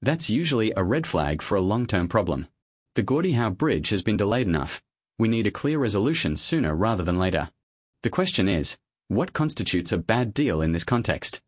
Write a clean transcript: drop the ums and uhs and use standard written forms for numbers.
That's usually a red flag for a long-term problem. The Gordie Howe Bridge has been delayed enough. We need a clear resolution sooner rather than later. The question is, what constitutes a bad deal in this context?